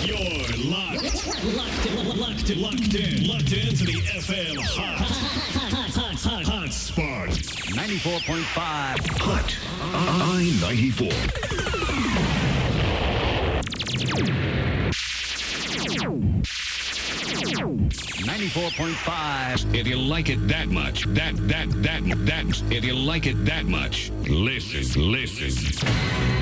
You're locked in to the FM Hot Spot. 94.5. Hot I-94. 94.5. If you like it that much, if you like it that much, listen.